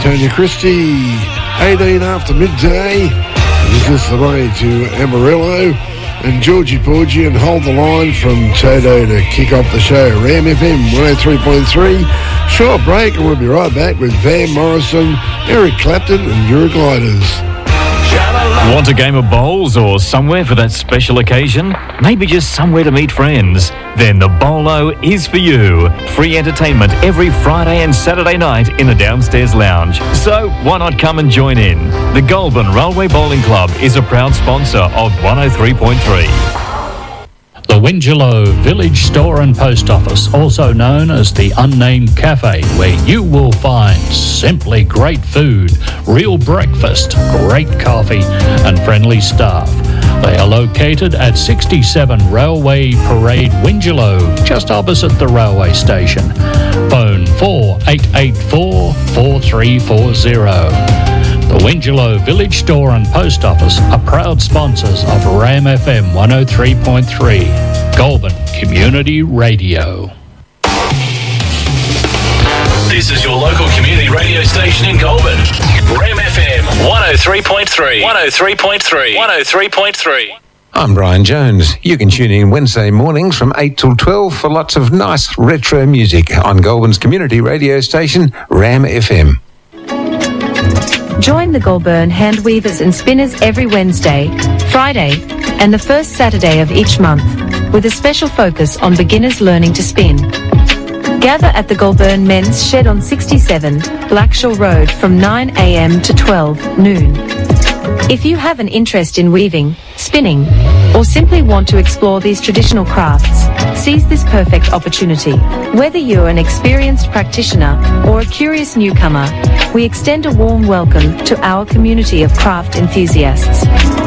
Tanya Christie, 18 after midday. This is the way to Amarillo and Georgie Porgy, and hold the line from Toto to kick off the show. Ram FM 103.3. Short break, and we'll be right back with Van Morrison, Eric Clapton and Eurogliders. Want a game of bowls or somewhere for that special occasion? Maybe just somewhere to meet friends? Then the Bolo is for you. Free entertainment every Friday and Saturday night in the downstairs lounge. So why not come and join in? The Goulburn Railway Bowling Club is a proud sponsor of 103.3. The Wingelow Village Store and Post Office, also known as the Unnamed Cafe, where you will find simply great food, real breakfast, great coffee and friendly staff. They are located at 67 Railway Parade, Wingelow, just opposite the railway station. Phone 4884-4340. The Wingelow Village Store and Post Office are proud sponsors of Ram FM 103.3, Goulburn Community Radio. This is your local community radio station in Goulburn. Ram FM 103.3. 103.3. 103.3. I'm Brian Jones. You can tune in Wednesday mornings from 8 till 12 for lots of nice retro music on Goulburn's community radio station, Ram FM. Join the Goulburn handweavers and spinners every Wednesday, Friday, and the first Saturday of each month, with a special focus on beginners learning to spin. Gather at the Goulburn Men's Shed on 67 Blackshaw Road from 9 a.m. to 12 noon. If you have an interest in weaving, spinning, or simply want to explore these traditional crafts, seize this perfect opportunity. Whether you're an experienced practitioner or a curious newcomer, we extend a warm welcome to our community of craft enthusiasts.